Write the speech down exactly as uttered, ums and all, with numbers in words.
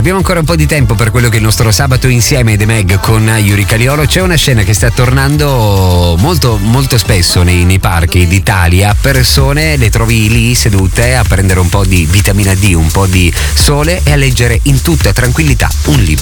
abbiamo ancora un po' di tempo per quello che è il nostro sabato insieme The Meg con Yuri Caliolo. C'è una scena che sta tornando molto molto spesso nei, nei parchi d'Italia. Persone le trovi lì sedute a prendere un po' di vitamina D, un po' di sole e a leggere in tutta tranquillità un libro.